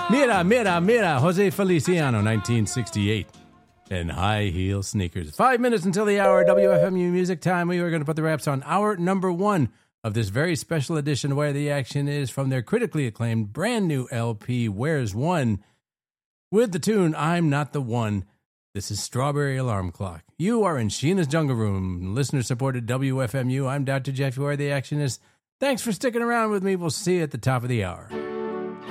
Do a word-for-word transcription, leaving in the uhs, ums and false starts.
Mira, mira, mira, Jose Feliciano, nineteen sixty-eight. And high heel sneakers. Five minutes until the hour, W F M U Music Time. We are going to put the wraps on hour number one of this very special edition Where the Action Is from their critically acclaimed brand new L P, Where's One? With the tune, I'm Not the One. This is Strawberry Alarm Clock. You are in Sheena's Jungle Room, listener-supported W F M U. I'm Doctor Jeff, Where the Action Is. Thanks for sticking around with me. We'll see you at the top of the hour.